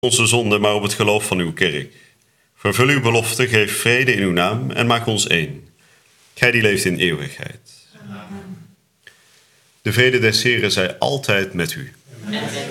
onze zonde, maar op het geloof van uw kerk. Vervul uw belofte, geef vrede in uw naam en maak ons één. Gij die leeft in eeuwigheid. Amen. De vrede des Heren zij altijd met u.